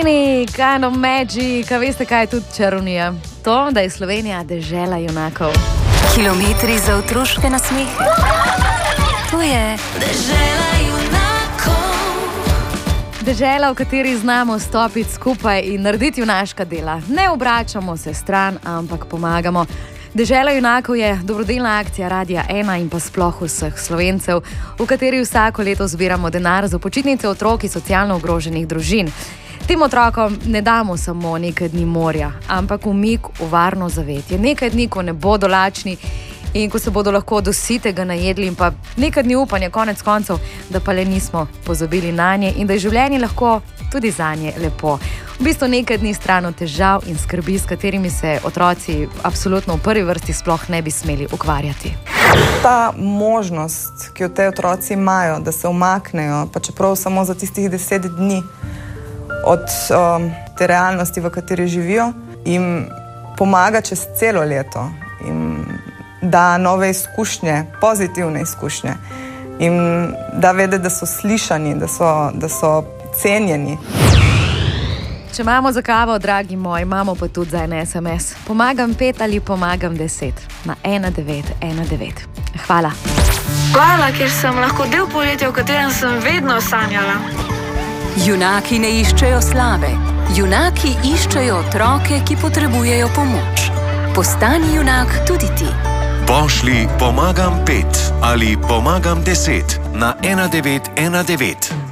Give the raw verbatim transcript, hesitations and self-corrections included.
Money, kind of magic, a veste, kaj je tudi čarovnija? To, da je Slovenija dežela junakov. Kilometri za otroške nasmehe. To je dežela junakov. Dežela, v kateri znamo stopiti skupaj in narediti junaška dela. Ne obračamo se stran, ampak pomagamo. Dežela junakov je dobrodelna akcija Radia ena in pa sploh vseh Slovencev, v kateri vsako leto zbiramo denar za počitnice otrok iz socialno ogroženih družin. Tem otrokom ne damo samo nekaj dni morja, ampak umik v varno zavetje. Nekaj dni, ko ne bodo lačni in ko se bodo lahko do sitega najedli, in pa nekaj dni upanja, konec koncev, da pa le nismo pozabili nanje in da je življenje lahko tudi zanje lepo. V bistvu nekaj dni stran od težav in skrbi, s katerimi se otroci absolutno v prvi vrsti sploh ne bi smeli ukvarjati. Ta možnost, ki jo te otroci imajo, da se umaknejo, pa čeprav samo za tistih deset dni od um, te realnosti, v kateri živijo, jim pomaga čez celo leto, jim da nove izkušnje, pozitivne izkušnje, jim da vedeti, da so slišani, da so, da so cenjeni. Če imamo za kavo, dragi moji, imamo pa tudi za en es em es. Pomagam pet ali pomagam deset na ena devet ena devet. Hvala. Hvala, ker sem lahko del poletja, v katerem sem vedno sanjala. Junaki ne iščejo slave. Junaki iščejo otroke, ki potrebujejo pomoč. Postani junak tudi ti. Pošlji pomagam pet ali pomagam deset na ena devet ena devet.